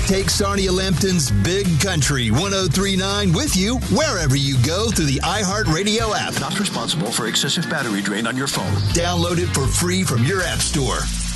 Take Sarnia Lambton's Big Country 103.9 with you wherever you go through the iHeartRadio app. Not responsible for excessive battery drain on your phone. Download it for free from your app store.